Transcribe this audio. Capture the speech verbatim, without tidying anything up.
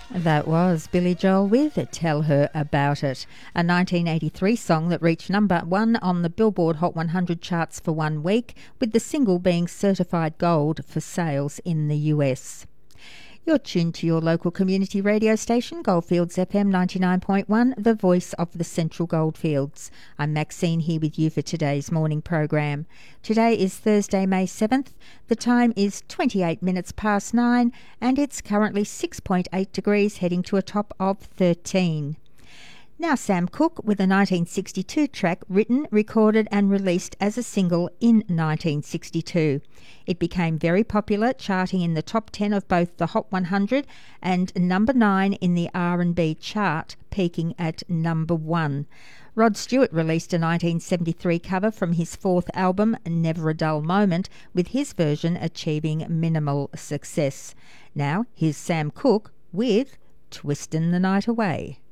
That was Billy Joel with Tell Her About It, a nineteen eighty-three song that reached number one on the Billboard Hot one hundred charts for one week, with the single being certified gold for sales in the U S. You're tuned to your local community radio station, Goldfields F M ninety-nine point one, the voice of the Central Goldfields. I'm Maxine here with you for today's morning program. Today is Thursday, May seventh. The time is twenty-eight minutes past nine, and it's currently six point eight degrees, heading to a top of thirteen. Now Sam Cooke with a nineteen sixty-two track written, recorded and released as a single in nineteen sixty-two. It became very popular, charting in the top ten of both the Hot one hundred and number nine in the R and B chart, peaking at number one. Rod Stewart released a nineteen seventy-three cover from his fourth album, Never a Dull Moment, with his version achieving minimal success. Now here's Sam Cooke with Twistin' the Night Away.